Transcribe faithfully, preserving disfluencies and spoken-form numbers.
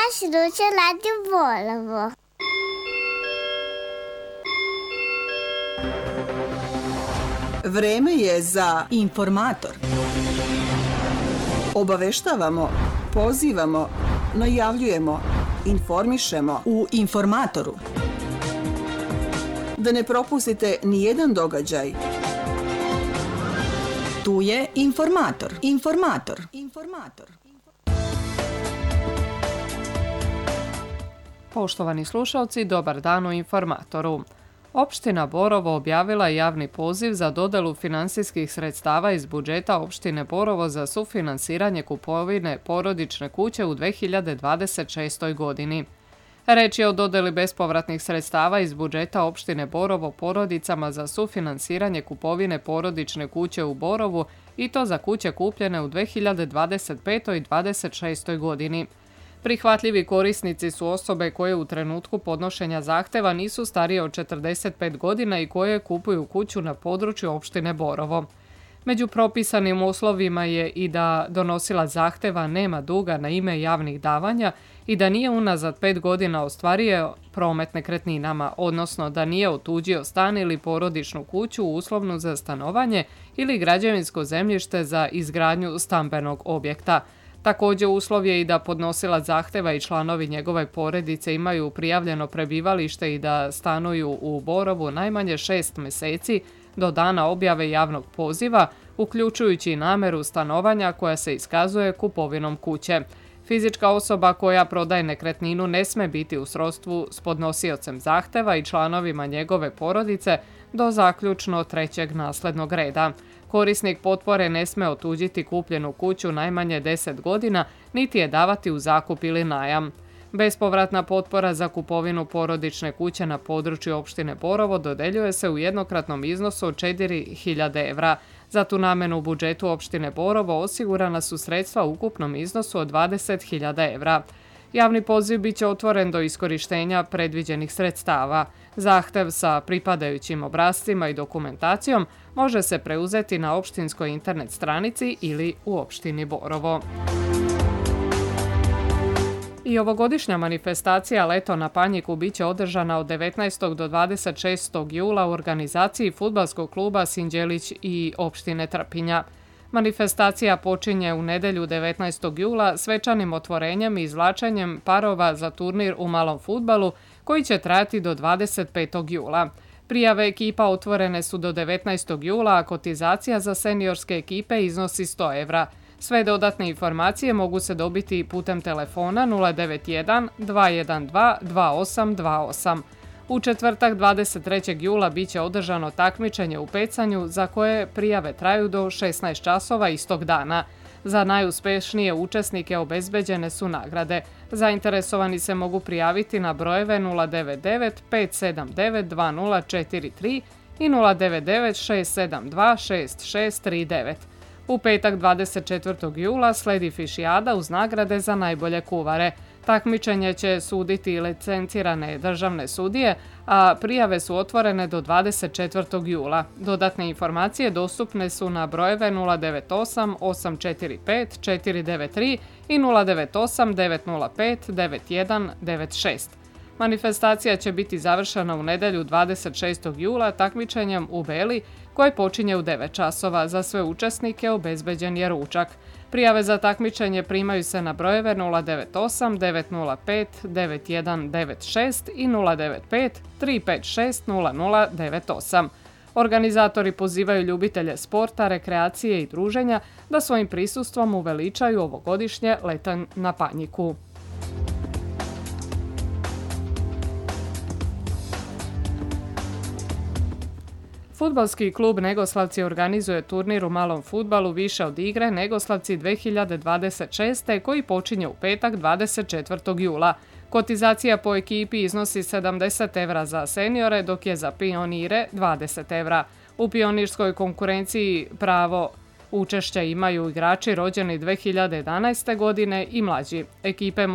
sluša Radio Borovo. Vreme je za Informator. Obaveštavamo, pozivamo, najavljujemo, informišemo U Informatoru. da ne propustite ni jedan događaj. Tu je Informator. Informator. Informator. Poštovani slušalci, dobar dan u Informatoru. Opština Borovo objavila je javni poziv za dodelu finansijskih sredstava iz budžeta opštine Borovo za sufinansiranje kupovine porodične kuće u dve hiljade dvadeset šestoj. godini. Reč je o dodeli bespovratnih sredstava iz budžeta opštine Borovo porodicama za sufinansiranje kupovine porodične kuće u Borovu i to za kuće kupljene u dve hiljade dvadeset petoj. i dvadeset šestoj. godini. Prihvatljivi korisnici su osobe koje u trenutku podnošenja zahteva nisu starije od četrdeset pet godina i koje kupuju kuću na području opštine Borovo. Među propisanim uslovima je i da donosilac zahteva nema duga na ime javnih davanja i da nije unazad pet godina ostvario promet nekretninama, odnosno da nije otuđio stan ili porodičnu kuću uslovnu za stanovanje ili građevinsko zemljište za izgradnju stambenog objekta. Također uslov je i da podnosilac zahteva i članovi njegove porodice imaju prijavljeno prebivalište i da stanuju u Borovu najmanje šest meseci do dana objave javnog poziva, uključujući i nameru stanovanja koja se iskazuje kupovinom kuće. Fizička osoba koja prodaje nekretninu ne sme biti u srodstvu s podnosiocem zahteva i članovima njegove porodice do zaključno trećeg naslednog reda. Korisnik potpore ne sme otuđiti kupljenu kuću najmanje deset godina, niti je davati u zakup ili najam. Bespovratna potpora za kupovinu porodične kuće na području opštine Borovo dodeljuje se u jednokratnom iznosu od četiri hiljade evra. Za tu namenu u budžetu opštine Borovo osigurana su sredstva u ukupnom iznosu od dvadeset hiljada evra. Javni poziv biće otvoren do iskorištenja predviđenih sredstava. Zahtev sa pripadajućim obrascima i dokumentacijom može se preuzeti na opštinskoj internet stranici ili u opštini Borovo. I ovogodišnja manifestacija Leto na Panjiku biće održana od devetnaestog do dvadeset šestog jula u organizaciji fudbalskog kluba Sinđelić i opštine Trpinja. Manifestacija počinje u nedelju devetnaestog jula svečanim otvorenjem i izvlačenjem parova za turnir u malom fudbalu koji će trajati do dvadeset petog jula. Prijave ekipa otvorene su do devetnaestog jula, a kotizacija za seniorske ekipe iznosi sto evra. Sve dodatne informacije mogu se dobiti putem telefona nula devet jedan dva jedan dva dva osam dva osam. U četvrtak dvadeset trećeg jula biće održano takmičenje u pecanju za koje prijave traju do šesnaest časova istog dana. Za najuspešnije učesnike obezbeđene su nagrade. Zainteresovani se mogu prijaviti na brojeve nula devet devet pet sedam devet dva nula četiri tri i nula devet devet šest sedam dva šest šest tri devet. U petak dvadeset četvrtog jula sledi fišijada uz nagrade za najbolje kuvare. Takmičenje će suditi licencirane državne sudije, a prijave su otvorene do dvadeset četvrtog jula. Dodatne informacije dostupne su na brojeve nula devet osam osam četiri pet četiri devet tri i nula devet osam devet nula pet devet jedan devet šest. Manifestacija će biti završena u nedelju dvadeset šestog jula takmičenjem u Beli koje počinje u devet časova. Za sve učesnike obezbeđen je ručak. Prijave za takmičenje primaju se na brojeve nula devet osam devet nula pet devet jedan devet šest i nula devet pet tri pet šest nula nula devet osam. Organizatori pozivaju ljubitelje sporta, rekreacije i druženja da svojim prisustvom uveličaju ovogodišnje Leto na Panjiku. Fudbalski klub Negoslavci organizuje turnir u malom fudbalu više od igre Negoslavci dve hiljade dvadeset šeste. koji počinje u petak dvadeset četvrtog jula. Kotizacija po ekipi iznosi sedamdeset evra za seniore, dok je za pionire dvadeset evra. U pionirskoj konkurenciji pravo učešća imaju igrači rođeni dve hiljade jedanaeste. godine i mlađi. Ekipe